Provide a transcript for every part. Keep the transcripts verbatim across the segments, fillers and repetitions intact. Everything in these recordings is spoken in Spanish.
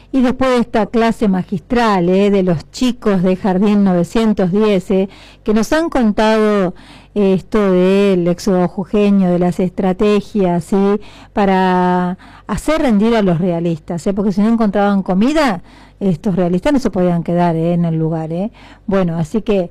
Y después de esta clase magistral eh, de los chicos de Jardín novecientos diez, eh, que nos han contado eh, esto del éxodo jujeño, de las estrategias, ¿sí?, para hacer rendir a los realistas, ¿eh? Porque si no encontraban comida, estos realistas no se podían quedar eh, en el lugar. Eh. Bueno, así que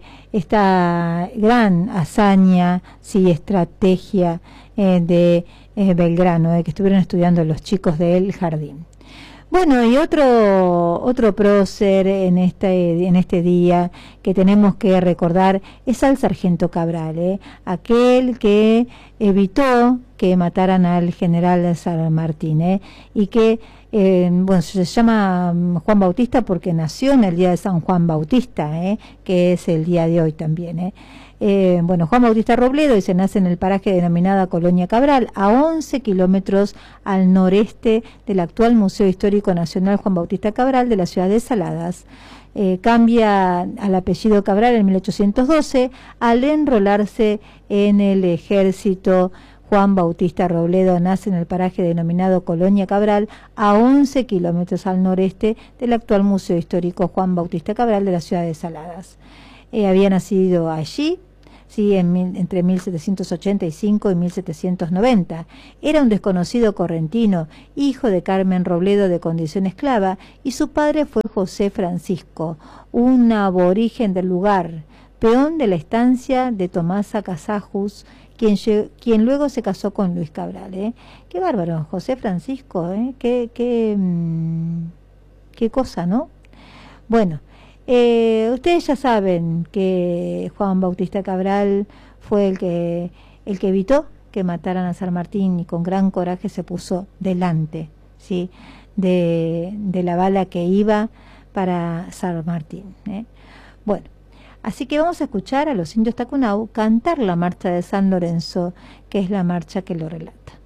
esta gran hazaña, sí, estrategia eh, de eh, Belgrano, eh, que estuvieron estudiando los chicos del Jardín. Bueno, y otro otro prócer en este en este día que tenemos que recordar es al sargento Cabral, ¿eh? Aquel que evitó que mataran al general San Martín, ¿eh? Y que eh, bueno, se llama Juan Bautista porque nació en el día de San Juan Bautista, ¿eh? Que es el día de hoy también, ¿eh? Eh, bueno, Juan Bautista Robledo, y se nace en el paraje denominada Colonia Cabral, a once kilómetros al noreste del actual Museo Histórico Nacional Juan Bautista Cabral de la ciudad de Saladas. Eh, cambia al apellido Cabral en mil ochocientos doce al enrolarse en el ejército. Juan Bautista Robledo nace en el paraje denominado Colonia Cabral, a once kilómetros al noreste del actual Museo Histórico Juan Bautista Cabral de la ciudad de Saladas. Eh, había nacido allí, sí, en mil, entre mil setecientos ochenta y cinco y mil setecientos noventa. Era un desconocido correntino, hijo de Carmen Robledo de condición esclava, y su padre fue José Francisco, un aborigen del lugar, peón de la estancia de Tomasa Casajus, quien, quien luego se casó con Luis Cabral. ¿eh? Qué bárbaro, José Francisco, ¿eh? qué, qué, mmm, qué cosa, ¿no? Bueno, Eh, ustedes ya saben que Juan Bautista Cabral fue el que el que evitó que mataran a San Martín, y con gran coraje se puso delante, ¿sí?, de, de la bala que iba para San Martín. ¿eh? Bueno, así que vamos a escuchar a los indios Tacunau cantar la marcha de San Lorenzo, que es la marcha que lo relata.